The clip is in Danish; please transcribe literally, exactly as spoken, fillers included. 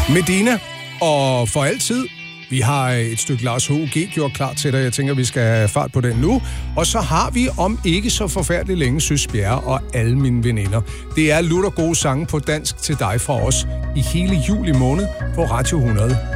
Medina, og for altid. Vi har et stykke Lars H U G gjort klar til dig. Jeg tænker, vi skal have fart på den nu. Og så har vi om ikke så forfærdeligt længe Søs Bjerre og alle mine veninder. Det er lutter gode sange på dansk til dig fra os i hele juli måned på Radio hundrede.